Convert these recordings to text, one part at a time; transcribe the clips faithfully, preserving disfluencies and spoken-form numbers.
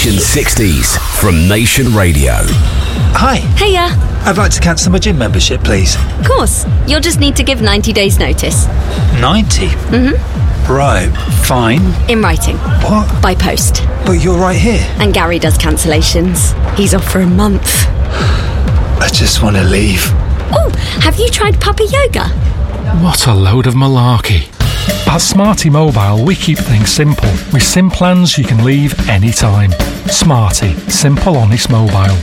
Nation sixties from Nation Radio. Hi. Hiya. I'd like to cancel my gym membership, please. Of course. You'll just need to give ninety days notice. ninety? Mm-hmm. Right. Fine. In writing. What? By post. But you're right here. And Gary does cancellations. He's off for a month. I just want to leave. Oh, have you tried puppy yoga? What a load of malarkey. At Smarty Mobile, we keep things simple. With SIM plans you can leave anytime. Smarty. Simple, honest mobile.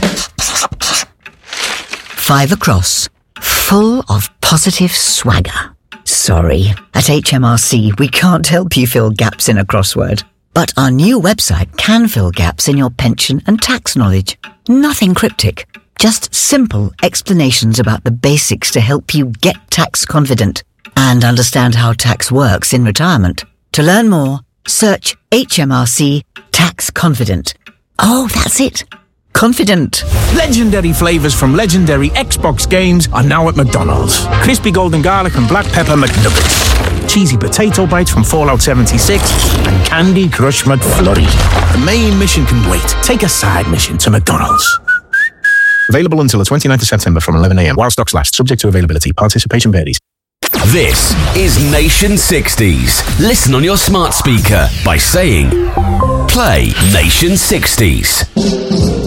Five across. Full of positive swagger. Sorry. At H M R C, we can't help you fill gaps in a crossword. But our new website can fill gaps in your pension and tax knowledge. Nothing cryptic. Just simple explanations about the basics to help you get tax confident and understand how tax works in retirement. To learn more, search H M R C Tax Confident. Oh, that's it. Confident. Legendary flavours from legendary Xbox games are now at McDonald's. Crispy golden garlic and black pepper McNuggets. Cheesy potato bites from Fallout seventy-six and Candy Crush McFlurry. The main mission can wait. Take a side mission to McDonald's. Available until the twenty-ninth of September from eleven a.m. while stocks last. Subject to availability. Participation varies. This is Nation sixties. Listen on your smart speaker by saying, play Nation sixties.